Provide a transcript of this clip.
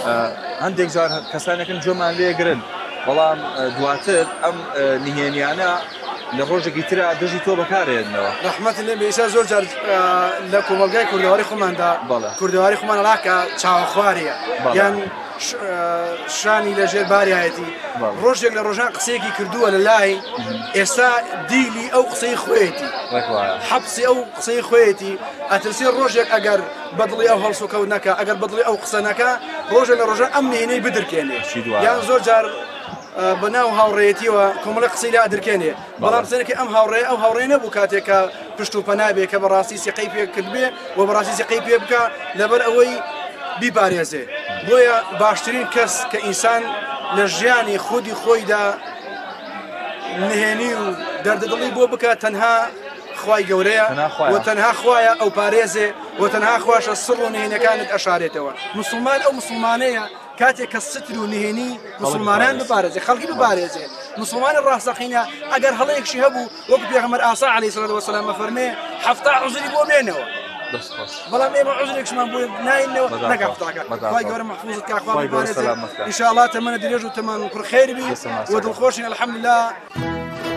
هەندێک جار کەسانێکن جۆمان لێگرن بەڵام دواتر ئەم نهێنیانە لە ڕۆژێکی ترە دژی تۆ بەکارێنەوە. ڕەحمەت لێ بێ ئێستا زۆر جار لە کۆمەلگای کوردەواری خۆماندا کوردەواری خۆمان ڕاکە چاوەخواریە یان شانی لەژێر باریایەتی ڕۆژێک لە ڕۆژان قسەیەکی کردووە لە لای ئێستا دیلی ئەو قسەی خۆیەتی حەبسی ئەو قسەی خۆیەتی ئەترسی ڕۆژێک ئەگەر بەدڵی ئەو هەڵسوکەوت نەکە ئەگەر بەدڵی ئەو قسە نەکە ڕۆژێک لە ڕۆژان ئەم نهێنەی بدرکێنێ یان زۆر جار بەناو هاوڕێیەتیەوە کۆمەڵی قسەی لا ئەدرکێنێ بەڵام سەرەکی ئەم هاوڕێ نەبوو کاتێکە پشت و پەنابێ کە بەڕاستی سیقەی پێ کرد بێ و بەڕاستی سیقەی پێ بکە لەبەر ئەوەی بیپارێزێ بۆیە باشترین کەس کە ئینسان لە ژیانی خودی خۆیدا نهێنی و دەردەدڵی بۆ بکە تەنها خوای گەورەیە و تەنها خوایە ئەو پارێزێ و تەنها خواشە سڕ و نهێنەکانت ئەشارێتەوە مسلمان ئەو مسلمانەیە کاتێک کە ستر و نهێنی مسلمانان بپارێزێ خەڵکی بپارێزێ مسلمانی ڕاستەقینە ئەگەر هەڵەیەکشی هەبوو وەکو پێغەمبەر ئاسا عەلەیهی سەلات وەسەلام فەرمێ هەفتە عوزری بۆ بێنەوە بەڵام ئێمە عوزرێکشمان بۆ ناینەوە نەگا فتاکە خوای گەورە مەحفوظت کا خوا بپارێزێ ئینشاء الله تەمەنە درێژ و تەمەن پڕ خەیر بی و دڵخۆشین الحەمدولله.